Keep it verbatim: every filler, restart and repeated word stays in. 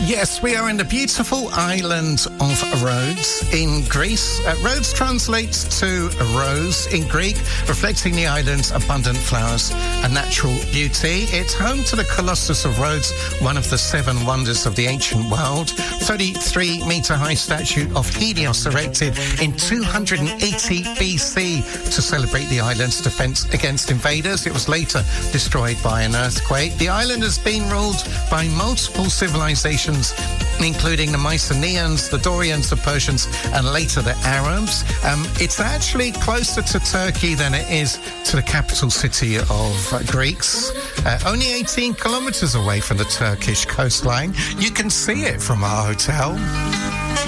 Yes, we are in the beautiful island of Rhodes in Greece. Uh, Rhodes translates to rose in Greek, reflecting the island's abundant flowers and natural beauty. It's home to the Colossus of Rhodes, one of the seven wonders of the ancient world. thirty-three metre high statue of Helios erected in two hundred eighty B C to celebrate the island's defence against invaders. It was later destroyed by an earthquake. The island has been ruled by multiple civilizations, including the Mycenaeans, the Dorians, the Persians, and later the Arabs. Um, it's actually closer to Turkey than it is to the capital city of uh, Greece. Uh, only eighteen kilometres away from the Turkish coastline. You can see it from our hotel.